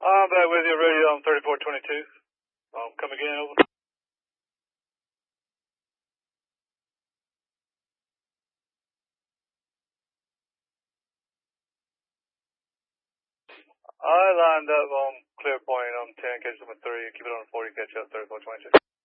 I'm back with you, radio on 3422. Come again, over. I lined up on clear point on 10, catch number 3, keep it on 40, catch up 3422.